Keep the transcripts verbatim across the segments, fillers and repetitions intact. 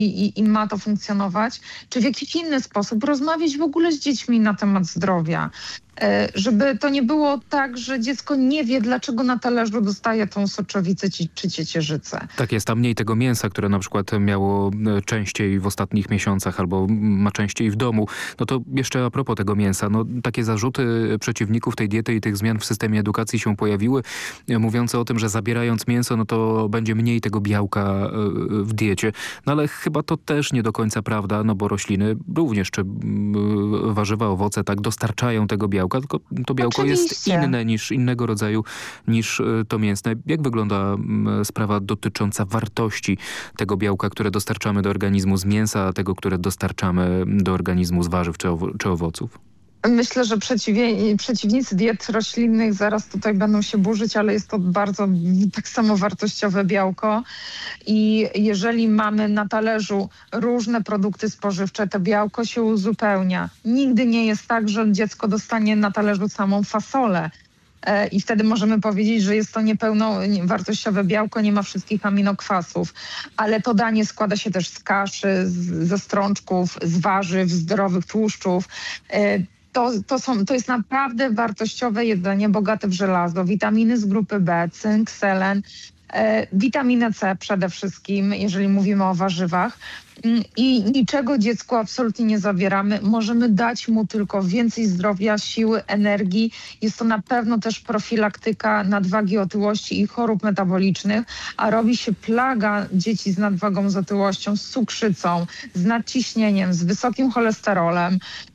i, i ma to funkcjonować, czy w jakiś inny sposób rozmawiać w ogóle z dziećmi na temat zdrowia. Żeby to nie było tak, że dziecko nie wie, dlaczego na talerzu dostaje tą soczowicę czy ciecierzycę. Tak jest, a mniej tego mięsa, które na przykład miało częściej w ostatnich miesiącach albo ma częściej w domu. No to jeszcze a propos tego mięsa, no takie zarzuty przeciwników tej diety i tych zmian w systemie edukacji się pojawiły, mówiące o tym, że zabierając mięso, no to będzie mniej tego białka w diecie. No ale chyba to też nie do końca prawda, no bo rośliny również, czy warzywa, owoce, tak, dostarczają tego białka, tylko to białko Oczywiście. jest inne niż innego rodzaju niż to mięsne. Jak wygląda sprawa dotycząca wartości tego białka, które dostarczamy do organizmu z mięsa, a tego, które dostarczamy do organizmu z warzyw czy, owo- czy owoców? Myślę, że przeciwie, przeciwnicy diet roślinnych zaraz tutaj będą się burzyć, ale jest to bardzo tak samo wartościowe białko i jeżeli mamy na talerzu różne produkty spożywcze, to białko się uzupełnia. Nigdy nie jest tak, że dziecko dostanie na talerzu samą fasolę. I wtedy możemy powiedzieć, że jest to niepełnowartościowe białko, nie ma wszystkich aminokwasów. Ale to danie składa się też z kaszy, z, ze strączków, z warzyw, zdrowych tłuszczów. To, to, są, to jest naprawdę wartościowe jedzenie, bogate w żelazo, witaminy z grupy B, cynk, selen, e, witaminę C przede wszystkim, jeżeli mówimy o warzywach. I niczego dziecku absolutnie nie zabieramy. Możemy dać mu tylko więcej zdrowia, siły, energii. Jest to na pewno też profilaktyka nadwagi, otyłości i chorób metabolicznych, a robi się plaga dzieci z nadwagą, z otyłością, z cukrzycą, z nadciśnieniem, z wysokim cholesterolem.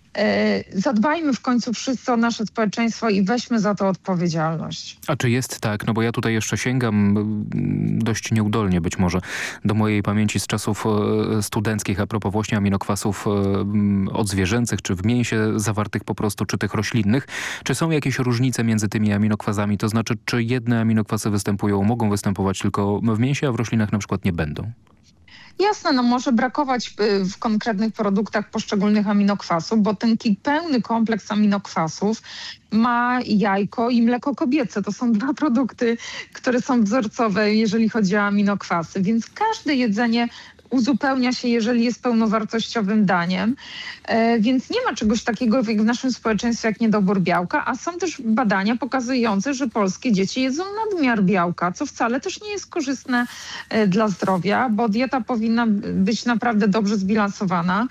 Zadbajmy w końcu wszyscy o nasze społeczeństwo i weźmy za to odpowiedzialność. A czy jest tak, no bo ja tutaj jeszcze sięgam dość nieudolnie być może do mojej pamięci z czasów studenckich a propos właśnie aminokwasów odzwierzęcych, czy w mięsie zawartych po prostu, czy tych roślinnych. Czy są jakieś różnice między tymi aminokwasami? To znaczy, czy jedne aminokwasy występują, mogą występować tylko w mięsie, a w roślinach na przykład nie będą? Jasne, no może brakować w konkretnych produktach poszczególnych aminokwasów, bo ten pełny kompleks aminokwasów ma jajko i mleko kobiece. To są dwa produkty, które są wzorcowe, jeżeli chodzi o aminokwasy, więc każde jedzenie uzupełnia się, jeżeli jest pełnowartościowym daniem. E, więc nie ma czegoś takiego w naszym społeczeństwie jak niedobór białka, a są też badania pokazujące, że polskie dzieci jedzą nadmiar białka, co wcale też nie jest korzystne e, dla zdrowia, bo dieta powinna być naprawdę dobrze zbilansowana.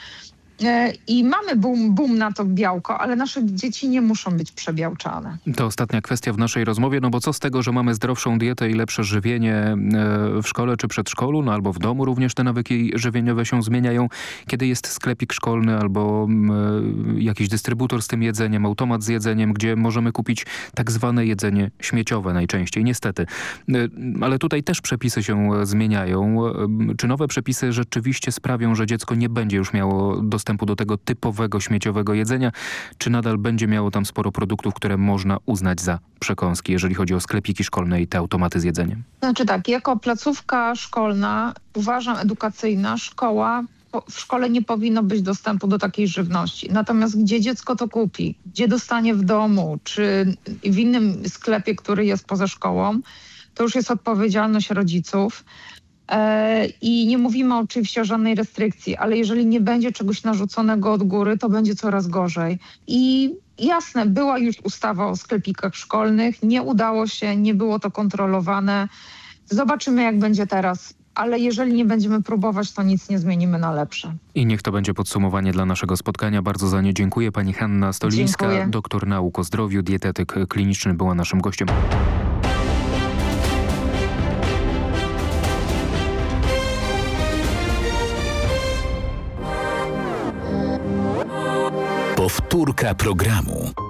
I mamy boom, boom na to białko, ale nasze dzieci nie muszą być przebiałczane. To ostatnia kwestia w naszej rozmowie, no bo co z tego, że mamy zdrowszą dietę i lepsze żywienie w szkole czy przedszkolu, no albo w domu również te nawyki żywieniowe się zmieniają, kiedy jest sklepik szkolny albo jakiś dystrybutor z tym jedzeniem, automat z jedzeniem, gdzie możemy kupić tak zwane jedzenie śmieciowe najczęściej, niestety. Ale tutaj też przepisy się zmieniają. Czy nowe przepisy rzeczywiście sprawią, że dziecko nie będzie już miało dostępu dostępu do tego typowego śmieciowego jedzenia, czy nadal będzie miało tam sporo produktów, które można uznać za przekąski, jeżeli chodzi o sklepiki szkolne i te automaty z jedzeniem? Znaczy tak, jako placówka szkolna, uważam edukacyjna, szkoła, w szkole nie powinno być dostępu do takiej żywności. Natomiast gdzie dziecko to kupi, gdzie dostanie w domu, czy w innym sklepie, który jest poza szkołą, to już jest odpowiedzialność rodziców. I nie mówimy oczywiście o żadnej restrykcji, ale jeżeli nie będzie czegoś narzuconego od góry, to będzie coraz gorzej. I jasne, była już ustawa o sklepikach szkolnych, nie udało się, nie było to kontrolowane. Zobaczymy, jak będzie teraz. Ale jeżeli nie będziemy próbować, to nic nie zmienimy na lepsze. I niech to będzie podsumowanie dla naszego spotkania. Bardzo za nie dziękuję. Pani Hanna Stolińska, Dziękuję. doktor nauk o zdrowiu, dietetyk kliniczny, była naszym gościem. Powtórka programu.